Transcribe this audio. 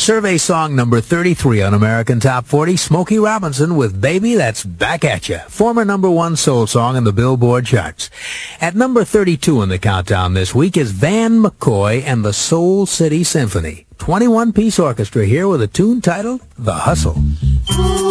Survey song number 33 on American Top 40, Smokey Robinson with Baby That's Back at Ya, former number one soul song in the Billboard charts. At number 32 in the countdown this week is Van McCoy and the Soul City Symphony. 21-piece orchestra here with a tune titled The Hustle.